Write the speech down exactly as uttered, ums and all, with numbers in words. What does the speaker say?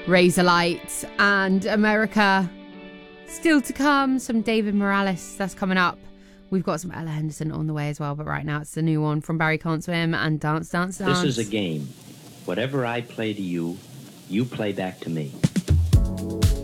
Razorlight, and America. Still to come, some David Morales. That's coming up. We've got some Ella Henderson on the way as well, but right now it's the new one from Barry Can't Swim and Dance, Dance, Dance. This is a game. Whatever I play to you, you play back to me.